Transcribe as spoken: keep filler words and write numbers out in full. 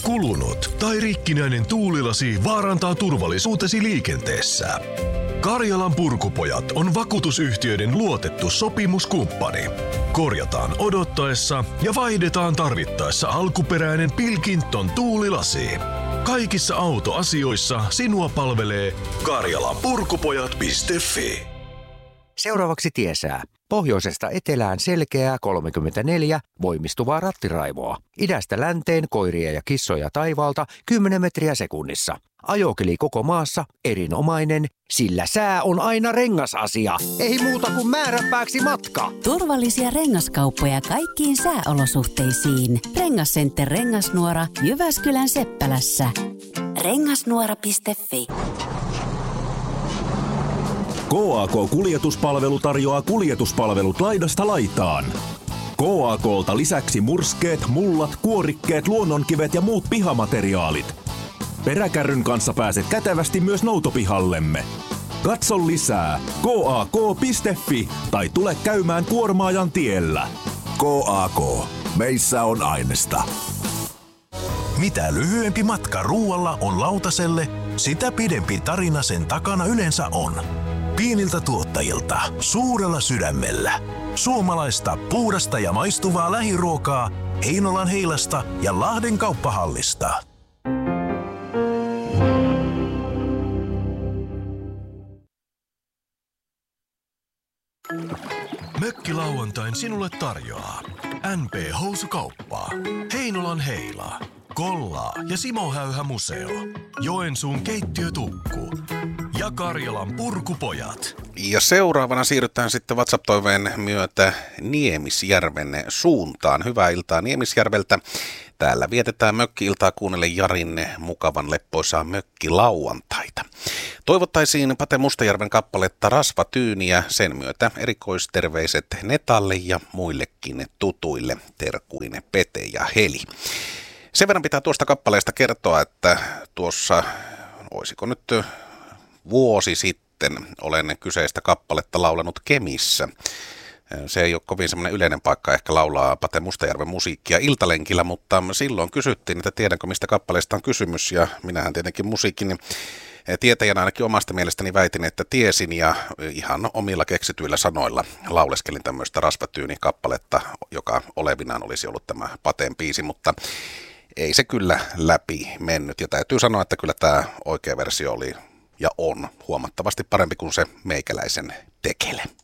Kulunut tai rikkinäinen tuulilasi vaarantaa turvallisuutesi liikenteessä. Karjalan Purkupojat on vakuutusyhtiöiden luotettu sopimuskumppani. Korjataan odottaessa ja vaihdetaan tarvittaessa alkuperäinen Pilkington tuulilasi. Kaikissa autoasioissa sinua palvelee karjalanpurkupojat piste fi. Seuraavaksi tiesää. Pohjoisesta etelään selkeää kolmekymmentäneljä, voimistuvaa rattiraivoa. Idästä länteen koiria ja kissoja taivaalta kymmenen metriä sekunnissa. Ajokeli koko maassa erinomainen, sillä sää on aina rengasasia. Ei muuta kuin määränpääksi matka. Turvallisia rengaskauppoja kaikkiin sääolosuhteisiin. Rengascenter Rengasnuora Jyväskylän Seppälässä. rengasnuora piste fi. K A K-kuljetuspalvelu tarjoaa kuljetuspalvelut laidasta laitaan. K A K:lta lisäksi murskeet, mullat, kuorikkeet, luonnonkivet ja muut pihamateriaalit. Peräkärryn kanssa pääset kätevästi myös noutopihallemme. Katso lisää K A K piste fi tai tule käymään Kuormaajan tiellä. K A K. Meissä on ainesta. Mitä lyhyempi matka ruualla on lautaselle, sitä pidempi tarina sen takana yleensä on. Pieniltä tuottajilta, suurella sydämellä. Suomalaista, puhdasta ja maistuvaa lähiruokaa Heinolan Heilasta ja Lahden kauppahallista. Mökkilauantain sinulle tarjoaa N P-housukauppaa, Heinolan Heila, Kollaa ja Simo Häyhä Museo, Joensuun keittiötukku ja Karjalan Purkupojat. Ja seuraavana siirrytään sitten WhatsApp-toiveen myötä Niemisjärven suuntaan. Hyvää iltaa Niemisjärveltä. Täällä vietetään mökki-iltaa kuunnelle Jarin mukavan leppoisaa mökkilauantaita. Toivottaisiin Pate Mustajärven kappaletta Rasvatyyniä, sen myötä erikoisterveiset Netalle ja muillekin tutuille, terkuin Pete ja Heli. Sen verran pitää tuosta kappaleesta kertoa, että tuossa, olisiko nyt vuosi sitten, olen kyseistä kappaletta laulanut Kemissä. Se ei ole kovin semmoinen yleinen paikka ehkä laulaa Pate Mustajärven musiikkia iltalenkillä, mutta silloin kysyttiin, että tiedänkö mistä kappaleesta on kysymys, ja minähän tietenkin musiikin tietäjänä ainakin omasta mielestäni väitin, että tiesin, ja ihan omilla keksityillä sanoilla lauleskelin tämmöistä Rasvatyyni-kappaletta, joka olevinaan olisi ollut tämä Pateen biisi, mutta ei se kyllä läpi mennyt, ja täytyy sanoa, että kyllä tämä oikea versio oli ja on huomattavasti parempi kuin se meikäläisen tekele.